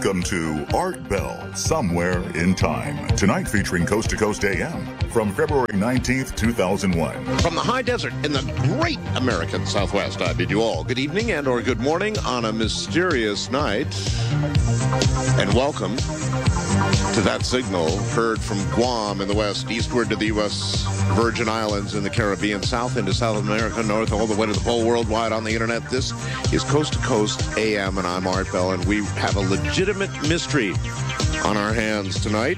Welcome to Art Bell, Somewhere in Time. Tonight featuring Coast to Coast AM from February 19th, 2001. From the high desert in the great American Southwest, I bid you all good evening and or good morning on a mysterious night. And welcome to that signal heard from Guam in the west, eastward to the U.S. Virgin Islands in the Caribbean, south into South America, north all the way to the pole worldwide on the internet. This is Coast to Coast AM, and I'm Art Bell, and we have a legitimate mystery on our hands tonight.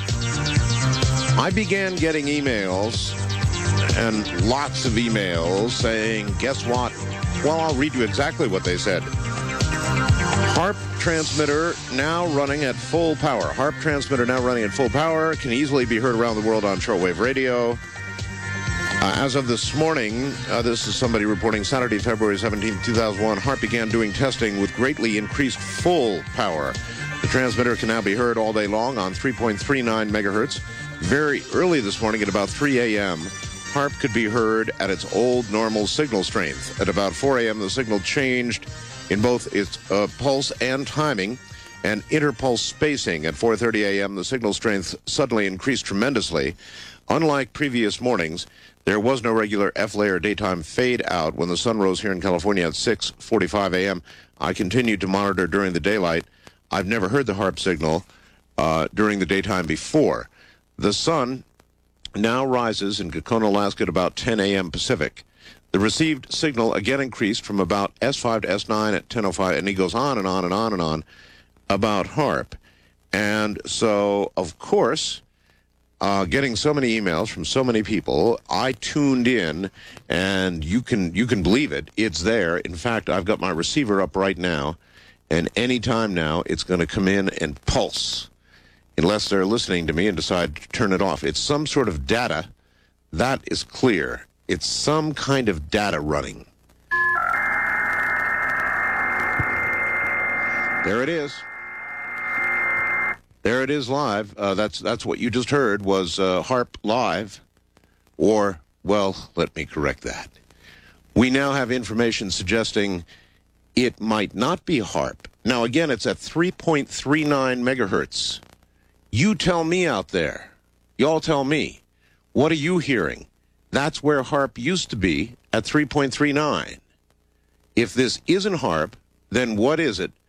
I began getting emails, and lots of emails, saying, guess what? Well, I'll read you exactly what they said. HAARP transmitter now running at full power. HAARP transmitter now running at full power. Can easily be heard around the world on shortwave radio. As of this morning, this is somebody reporting Saturday, February 17, 2001, HAARP began doing testing with greatly increased full power. The transmitter can now be heard all day long on 3.39 megahertz. Very early this morning at about 3 a.m., HAARP could be heard at its old normal signal strength. At about 4 a.m., the signal changed in both its pulse and timing and interpulse spacing. At 4:30 a.m., the signal strength suddenly increased tremendously. Unlike previous mornings, there was no regular F-layer daytime fade out when the sun rose here in California at 6:45 a.m. I continued to monitor during the daylight. I've never heard the HAARP signal during the daytime before. The sun now rises in Gacona, Alaska at about 10 a.m. Pacific. The received signal again increased from about S5 to S9 at 10:05, and he goes on and on and on and on about HAARP. And so, of course, getting so many emails from so many people, I tuned in, and you can believe it. It's there. In fact, I've got my receiver up right now, and any time now, it's going to come in and pulse, unless they're listening to me and decide to turn it off. It's some sort of data. That is clear. It's some kind of data running. There it is. There it is live. That's what you just heard was HAARP live. Or, well, let me correct that. We now have information suggesting it might not be HAARP. Now, again, it's at 3.39 megahertz. You tell me out there. Y'all tell me. What are you hearing? That's where HAARP used to be at 3.39. If this isn't HAARP, then what is it?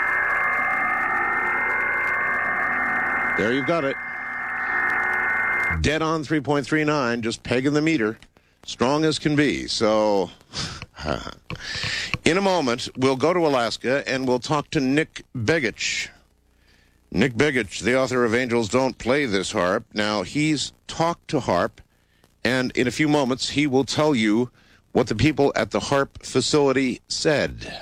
There you've got it. Dead on 3.39, just pegging the meter. Strong as can be. So, in a moment, we'll go to Alaska and we'll talk to Nick Begich. Nick Begich, the author of Angels Don't Play This HAARP. Now, he's talked to HAARP, and in a few moments, he will tell you what the people at the HAARP facility said.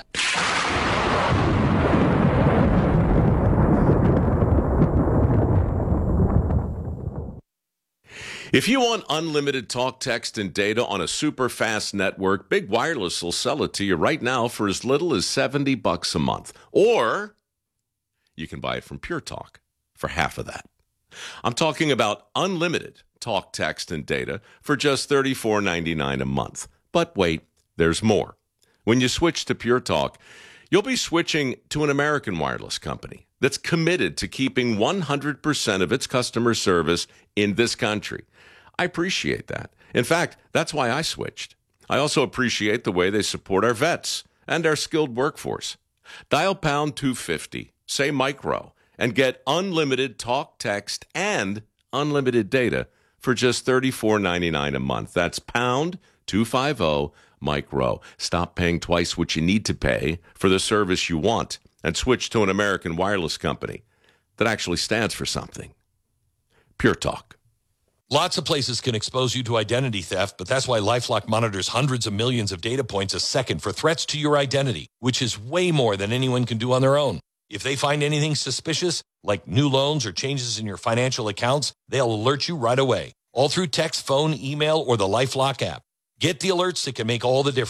If you want unlimited talk, text, and data on a super fast network, Big Wireless will sell it to you right now for as little as $70 a month. Or you can buy it from Pure Talk for half of that. I'm talking about unlimited talk, text, and data for just $34.99 a month. But wait, there's more. When you switch to Pure Talk, you'll be switching to an American wireless company that's committed to keeping 100% of its customer service in this country. I appreciate that. In fact, that's why I switched. I also appreciate the way they support our vets and our skilled workforce. Dial pound 250, say micro, and get unlimited talk, text, and unlimited data for just $34.99 a month. That's pound 250 micro. Stop paying twice what you need to pay for the service you want and switch to an American wireless company that actually stands for something. Pure Talk. Lots of places can expose you to identity theft, but that's why LifeLock monitors hundreds of millions of data points a second for threats to your identity, which is way more than anyone can do on their own. If they find anything suspicious, like new loans or changes in your financial accounts, they'll alert you right away, all through text, phone, email, or the LifeLock app. Get the alerts that can make all the difference.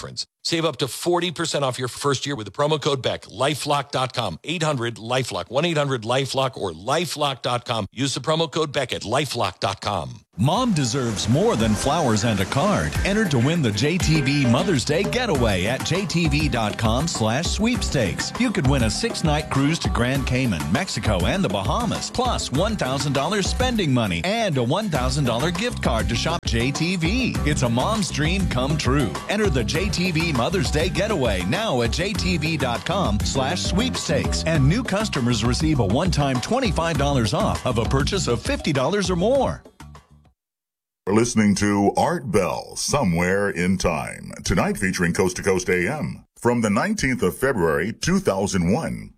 Save up to 40% off your first year with the promo code BECK. LifeLock.com. 800-LIFELOCK. 1-800-LIFELOCK or LifeLock.com. Use the promo code BECK at LifeLock.com. Mom deserves more than flowers and a card. Enter to win the JTV Mother's Day Getaway at jtv.com/sweepstakes. You could win a 6-night cruise to Grand Cayman, Mexico, and the Bahamas, plus $1,000 spending money and a $1,000 gift card to shop JTV. It's a mom's dream come true. Enter the JTV Mother's Day Getaway now at jtv.com/sweepstakes. And new customers receive a one-time $25 off of a purchase of $50 or more. We're listening to Art Bell, Somewhere in Time. Tonight featuring Coast to Coast AM from the 19th of February, 2001.